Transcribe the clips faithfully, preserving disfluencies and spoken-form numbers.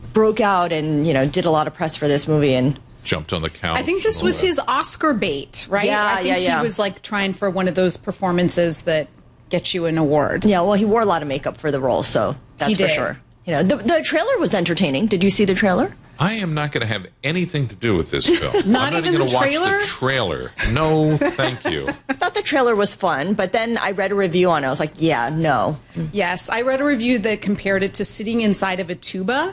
broke out and, you know, did a lot of press for this movie and jumped on the couch. I think this was his Oscar bait, right? Yeah, I think yeah, yeah. he was like trying for one of those performances that get you an award. Yeah, well, he wore a lot of makeup for the role, so that's He for did. sure. You know, the, the trailer was entertaining. Did you see the trailer? I am not going to have anything to do with this film. Not I'm not even going the to watch trailer? the trailer. No, thank you. I thought the trailer was fun, but then I read a review on it. I was like, yeah, no. Yes, I read a review that compared it to sitting inside of a tuba.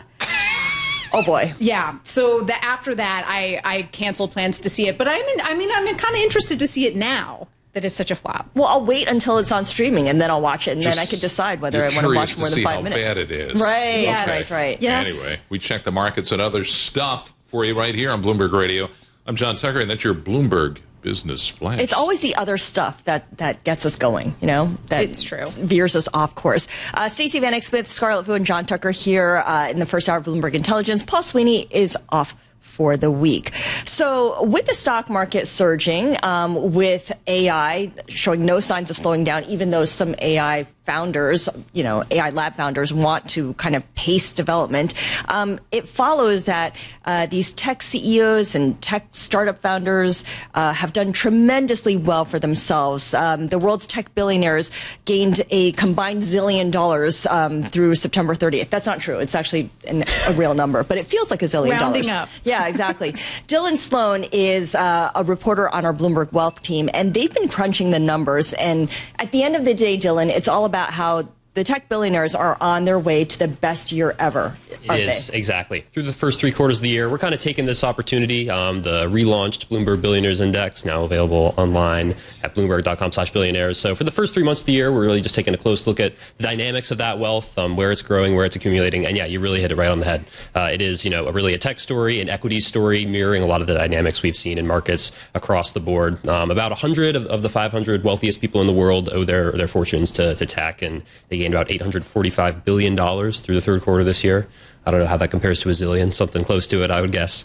Oh, boy. Yeah. So the, after that, I, I canceled plans to see it. But I'm in, I mean, I'm kind of interested to see it now that it's such a flop. Well, I'll wait until it's on streaming, and then I'll watch it, and then I Just- can decide whether you're I want to curious watch more to than see five how minutes. bad it is. Right, Yes. right, right. Yes. Anyway, we check the markets and other stuff for you right here on Bloomberg Radio. I'm John Tucker, and that's your Bloomberg Business Flash. It's always the other stuff that, that gets us going, you know? That It's true. veers us off course. Uh, Stacey Vanek Smith, Scarlett Fu, and John Tucker here uh, in the first hour of Bloomberg Intelligence. Paul Sweeney is off for the week. So with the stock market surging, um, with A I showing no signs of slowing down, even though some A I founders, you know, A I lab founders want to kind of pace development, um, it follows that uh, these tech C E Os and tech startup founders uh, have done tremendously well for themselves. Um, the world's tech billionaires gained a combined zillion dollars um, through September thirtieth. That's not true. It's actually an, a real number, but it feels like a zillion Rounding dollars. up. Yeah, exactly. Dylan Sloan is uh, a reporter on our Bloomberg Wealth team, and they've been crunching the numbers. And at the end of the day, Dylan, it's all about how the tech billionaires are on their way to the best year ever. It is, exactly. Through the first three quarters of the year, we're kind of taking this opportunity. Um, the relaunched Bloomberg Billionaires Index, now available online at bloomberg.com slash billionaires. So for the first three months of the year, we're really just taking a close look at the dynamics of that wealth, um, where it's growing, where it's accumulating. And yeah, you really hit it right on the head. Uh, it is, you know, a really a tech story, an equity story, mirroring a lot of the dynamics we've seen in markets across the board. Um, about one hundred of, of the five hundred wealthiest people in the world owe their, their fortunes to, to tech, and they gained about eight hundred forty-five billion dollars through the third quarter this year. I don't know how that compares to a zillion, something close to it, I would guess.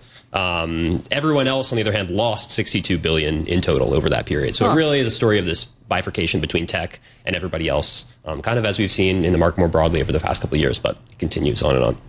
Um, everyone else, on the other hand, lost sixty-two billion dollars in total over that period. So Huh. it really is a story of this bifurcation between tech and everybody else, um, kind of as we've seen in the market more broadly over the past couple of years, but it continues on and on.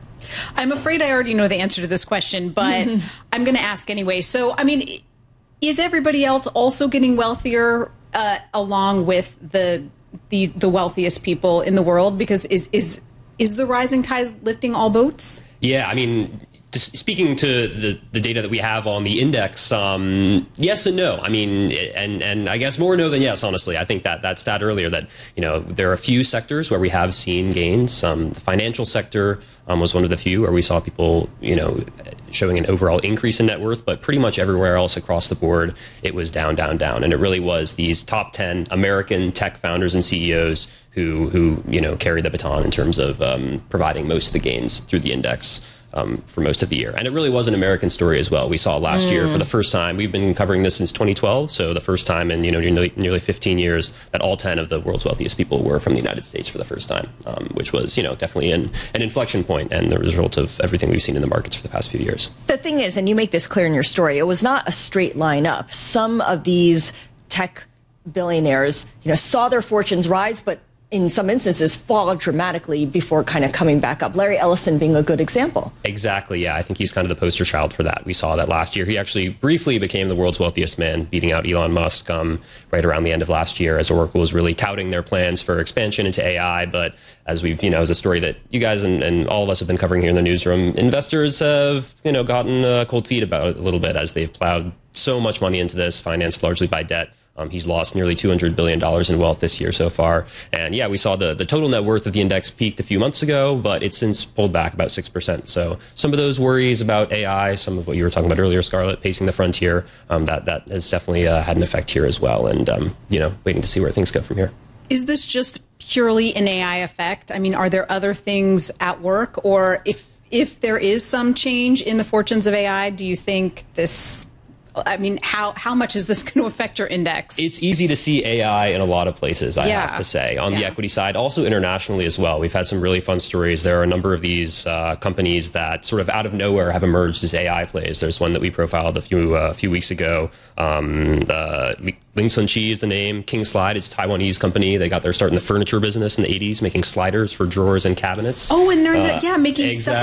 I'm afraid I already know the answer to this question, but I'm going to ask anyway. So, I mean, is everybody else also getting wealthier uh, along with the, the the wealthiest people in the world? Because is is is the rising tide lifting all boats? Yeah, I mean, just speaking to the, the data that we have on the index, um, yes and no. I mean, and and I guess more no than yes, honestly. I think that that stat earlier that, you know, there are a few sectors where we have seen gains. Um, the financial sector um, was one of the few where we saw people, you know, showing an overall increase in net worth, but pretty much everywhere else across the board, it was down, down, down. And it really was these top ten American tech founders and C E Os who, who you know, carried the baton in terms of um, providing most of the gains through the index. Um, for most of the year. And it really was an American story as well. We saw last mm. year for the first time, we've been covering this since twenty twelve, so the first time in, you know, nearly, nearly fifteen years that all ten of the world's wealthiest people were from the United States for the first time, um, which was, you know, definitely an, an inflection point and the result of everything we've seen in the markets for the past few years. The thing is, and you make this clear in your story, it was not a straight line up. Some of these tech billionaires, you know, saw their fortunes rise, but in some instances fall dramatically before kind of coming back up. Larry Ellison being a good example. Exactly, yeah. I think he's kind of the poster child for that. We saw that last year. He actually briefly became the world's wealthiest man, beating out Elon Musk um, right around the end of last year as Oracle was really touting their plans for expansion into A I. But as we've, you know, as a story that you guys and, and all of us have been covering here in the newsroom, investors have, you know, gotten uh, cold feet about it a little bit as they've plowed so much money into this, financed largely by debt. Um, he's lost nearly two hundred billion dollars in wealth this year so far. And yeah, we saw the, the total net worth of the index peaked a few months ago, but it's since pulled back about six percent. So some of those worries about A I, some of what you were talking about earlier, Scarlett, pacing the frontier, um, that, that has definitely uh, had an effect here as well. And, um, you know, waiting to see where things go from here. Is this just purely an A I effect? I mean, are there other things at work? Or if if there is some change in the fortunes of A I, do you think this... I mean, how, how much is this going to affect your index? It's easy to see A I in a lot of places, I yeah. have to say, on yeah. the equity side, also internationally as well. We've had some really fun stories. There are a number of these uh, companies that sort of out of nowhere have emerged as A I plays. There's one that we profiled a few uh, few weeks ago. Um, uh, Ling Sun Chi is the name. King Slide is a Taiwanese company. They got their start in the furniture business in the eighties, making sliders for drawers and cabinets. Oh, and they're, uh, yeah, making exactly. stuff